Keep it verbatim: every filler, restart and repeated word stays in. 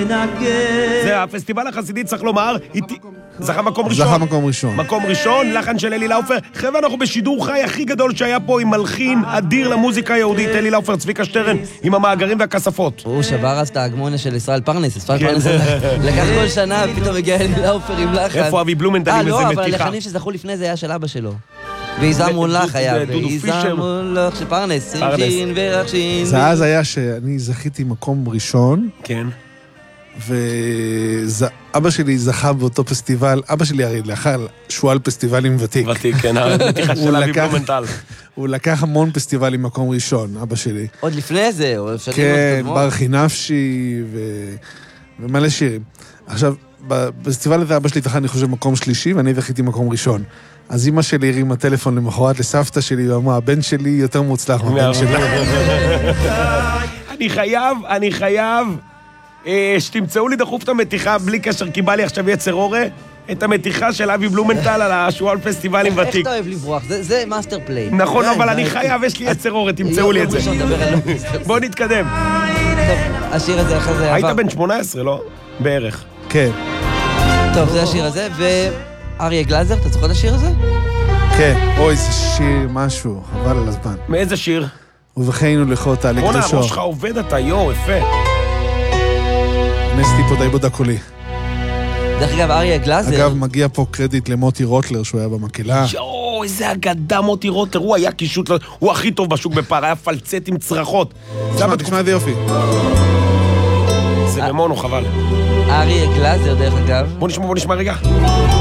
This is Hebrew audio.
זה הפסטיבל החסידי, צריך לומר, זכה מקום ראשון. זכה מקום ראשון. מקום ראשון, לחן של אלי לאופר. חבר'ה, אנחנו בשידור חי הכי גדול שהיה פה עם מלחין אדיר למוזיקה היהודית, אלי לאופר, צביקה שטרן, עם המאגרים והכספות. הוא שבר אז את ההגמוניה של ישראל פרנס. ישראל פרנס לקח כל שנה, ופתאום הגיע אלי לאופר עם לחן. איפה אבי בלומנטל עם איזה מתיחה? אה, לא, אבל הלחנים שזכו לפני זה היה של אבא שלו. ואיזמון לך היה, ואיזמון לך שפרנס, שין ורחשין. זה אז היה שאני זכיתי מקום ראשון. כן. ואבא שלי זכה באותו פסטיבל, אבא שלי הרי לאחר שואל פסטיבלים ותיק. ותיק, כן, המתיחה של אבי בלומנטל. הוא לקח המון פסטיבלים מקום ראשון, אבא שלי. עוד לפני זה, או שנים כן, ברכי נפשי ומלא שירים. עכשיו, בפסטיבל הזה אבא שלי זכה, אני חושב, מקום שלישי, ואני זכיתי מקום ראשון. אז אמא שלי הרימה טלפון למחרת לסבתא שלי, ואמרה, הבן שלי יותר מוצלח מהבן שלי. אני חייב, אני חייב, שתמצאו לי דחוף את המתיחה, בלי קשר, כי בא לי עכשיו יצר אורה, את המתיחה של אבי בלומנטל על השואל פסטיבלים ותיק. איך אתה אוהב לברוח? זה מאסטר פליי. נכון, אבל אני חייב, יש לי יצר אורה, תמצאו לי את זה. בואו נתקדם. השיר הזה אחרי זה היית בן שמונה עשרה, לא? בערך. כן. טוב, זה השיר הזה, ואריה גלזר, אתה זוכר את השיר הזה? כן, אוי, זה שיר משהו, חבל על הזמן. מאיזה שיר? ובחיינו לכות על הקדושו. בונה, ראש לך עובד אתה, יו, יפה. נסתי פה די בודה קולי. דרך אגב, אריה גלזר... אגב, מגיע פה קרדיט למוטי רוטלר, שהוא היה במקהלה. יו, איזה אגדה מוטי רוטלר, הוא היה קישוט, הוא הכי טוב בשוק בפער, היה פלצט עם צרחות. תשמע, תשמע איזה יופי. זה במונו, חבל. אריה גלזר, דרך אגב. בוא נשמע, בוא נשמע רגע.